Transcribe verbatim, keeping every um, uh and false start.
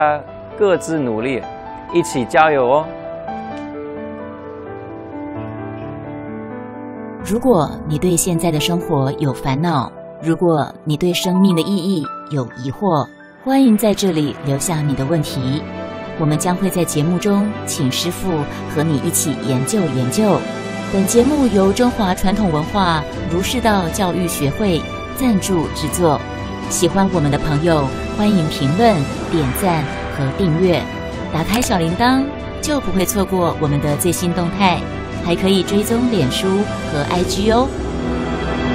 各自努力，一起加油哦！ 如果你对现在的生活有烦恼，如果你对生命的意义有疑惑，欢迎在这里留下你的问题，我们将会在节目中请师父和你一起研究研究。本节目由中华传统文化儒释道教育学会赞助制作。喜欢我们的朋友，欢迎评论、点赞和订阅，打开小铃铛就不会错过我们的最新动态，还可以追踪脸书和 I G 哦。